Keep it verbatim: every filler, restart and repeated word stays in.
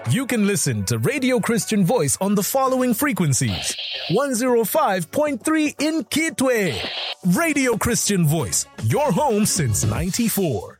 You can listen to Radio Christian Voice on the following frequencies. one oh five point three in Kitwe. Radio Christian Voice, your home since ninety-four.